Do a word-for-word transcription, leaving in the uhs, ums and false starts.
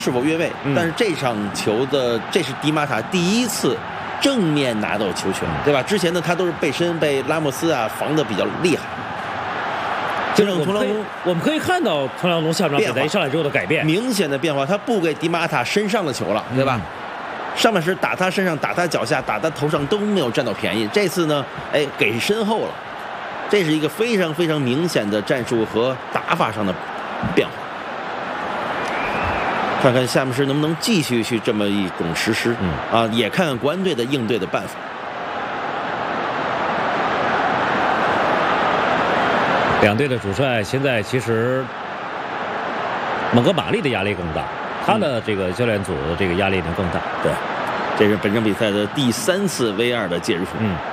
是否越位， 嗯、 但是这场球的这是迪马塔第一次正面拿到球权，对吧？之前呢他都是背身被拉莫斯啊防得比较厉害。 就让佟良龙，我们可以看到佟良龙下半场比赛一上来之后的改变， 明显的变化，他不给迪马塔身上的球了，对吧？嗯、上半时打他身上、打他脚下、打他头上都没有占到便宜，这次呢，哎，给身后了，这是一个非常非常明显的战术和打法上的变化。看看下半时能不能继续去这么一种实施，嗯啊，也看看国安队的应对的办法。 两队的主帅现在其实蒙哥马利的压力更大，他的这个教练组的这个压力呢更大。 对，这是本场比赛的第三次 V 二的介入。 嗯。